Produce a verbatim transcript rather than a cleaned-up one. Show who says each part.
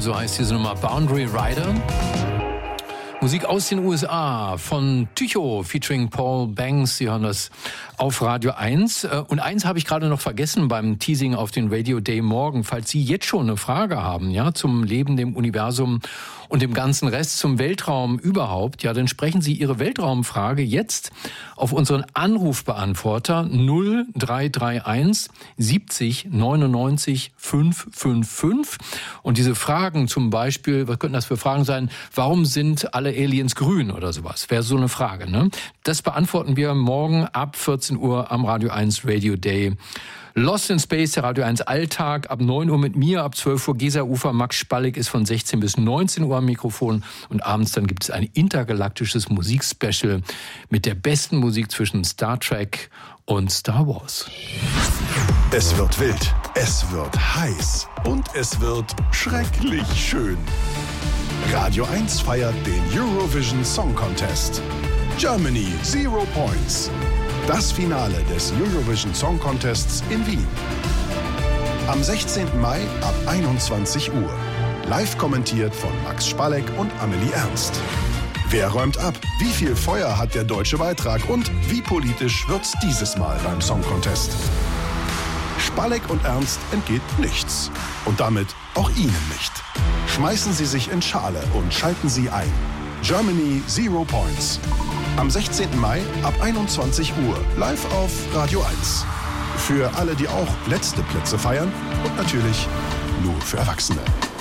Speaker 1: so heißt diese Nummer, Boundary Rider. Musik aus den U S A von Tycho featuring Paul Banks. Sie hören das auf Radio eins. Und eins habe ich gerade noch vergessen beim Teasing auf den Radio Day morgen. Falls Sie jetzt schon eine Frage haben, ja, zum Leben, dem Universum und dem ganzen Rest, zum Weltraum überhaupt, ja, dann sprechen Sie Ihre Weltraumfrage jetzt auf unseren Anrufbeantworter null drei drei eins siebzig neunundneunzig fünfhundertfünfundfünfzig. Und diese Fragen zum Beispiel, was könnten das für Fragen sein? Warum sind alle Aliens grün oder sowas? Wäre so eine Frage, ne? Das beantworten wir morgen ab vierzehn Uhr am Radio eins Radio Day. Lost in Space, der Radio eins Alltag, ab neun Uhr mit mir, ab zwölf Uhr Gesa-Ufer. Max Spallig ist von sechzehn bis neunzehn Uhr am Mikrofon. Und abends dann gibt es ein intergalaktisches Musikspecial mit der besten Musik zwischen Star Trek und Star Wars.
Speaker 2: Es wird wild, es wird heiß und es wird schrecklich schön. Radio eins feiert den Eurovision Song Contest. Germany Zero Points. Das Finale des Eurovision Song Contests in Wien. Am sechzehnten Mai ab einundzwanzig Uhr. Live kommentiert von Max Spalleck und Amelie Ernst. Wer räumt ab? Wie viel Feuer hat der deutsche Beitrag? Und wie politisch wird's dieses Mal beim Song Contest? Spalleck und Ernst entgeht nichts. Und damit auch Ihnen nicht. Schmeißen Sie sich in Schale und schalten Sie ein. Germany Zero Points. Am sechzehnten Mai ab einundzwanzig Uhr live auf Radio eins. Für alle, die auch letzte Plätze feiern und natürlich nur für Erwachsene.